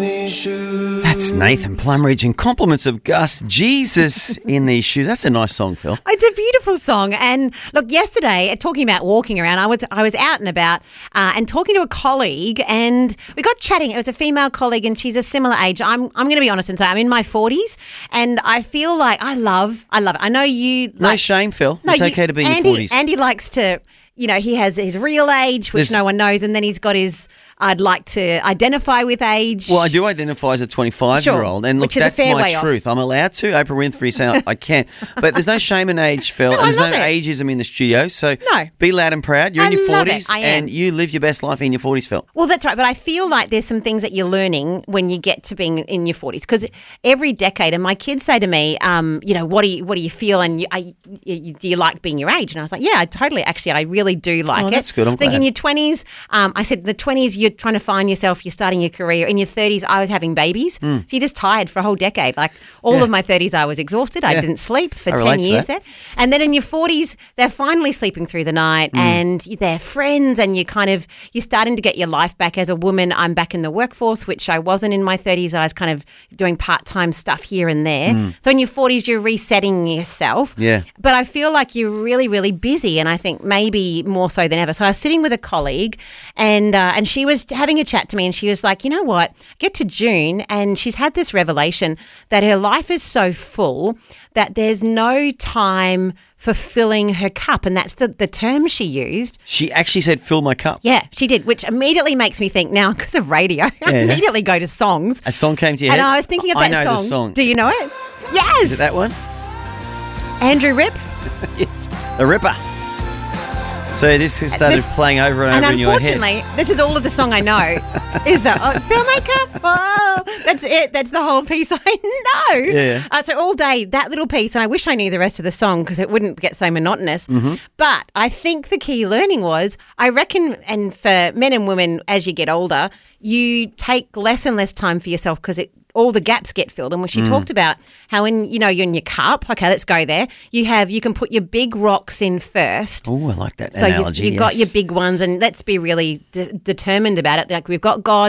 these shoes. That's Nathan Plumridge and compliments of Gus. Jesus in these shoes. That's a nice song, Phil. It's a beautiful song. And look, yesterday, talking about walking around, I was out and about and talking to a colleague, and we got chatting. It was a female colleague, and she's a similar age. I'm going to be honest and say I'm in my 40s, and I feel like I love it. I know you. No shame, Phil. It's okay to be in your 40s. Andy likes to, he has his real age, which no one knows, and then he's got his I'd like to identify with age. Well, I do identify as a 25-year-old. And look, that's my truth. I'm allowed to. Oprah Winfrey saying I can't. But there's no shame in age, Phil. And there's no ageism in the studio. So be loud and proud. You're in your 40s and you live your best life in your 40s, Phil. Well, that's right. But I feel like there's some things that you're learning when you get to being in your 40s. Because every decade, and my kids say to me, what do you feel? And do you like being your age? And I was like, yeah, I really do like it. That's good. I'm glad. In your 20s, I said the 20s, you're trying to find yourself, you're starting your career. In your 30s, I was having babies. So you're just tired for a whole decade. Like all of my 30s, I was exhausted. I didn't sleep for 10 years then. And then in your 40s, they're finally sleeping through the night and they're friends and you're starting to get your life back as a woman. I'm back in the workforce, which I wasn't in my 30s. I was kind of doing part-time stuff here and there. So in your 40s, you're resetting yourself. Yeah. But I feel like you're really, really busy, and I think maybe more so than ever. So I was sitting with a colleague and she was having a chat to me, and she was like, you know what, get to June and she's had this revelation that her life is so full that there's no time for filling her cup, and that's the term she used. She actually said, fill my cup. Yeah, she did, which immediately makes me think now, because of radio, I immediately go to songs. A song came to your head? And I was thinking of that I know the song. Do you know it? Yes. Is it that one? Andrew Rip? Yes, The Ripper. So this started playing over and over in your head. And unfortunately, this is all of the song I know. Is that fill my cup? Oh, that's it. That's the whole piece I know. Yeah. So all day, that little piece, and I wish I knew the rest of the song because it wouldn't get so monotonous. But I think the key learning was, I reckon, and for men and women, as you get older, you take less and less time for yourself because all the gaps get filled. And when she talked about how you're in your cup, okay, let's go there. You can put your big rocks in first. Oh, I like that so analogy. You've got your big ones, and let's be really determined about it. Like we've got God.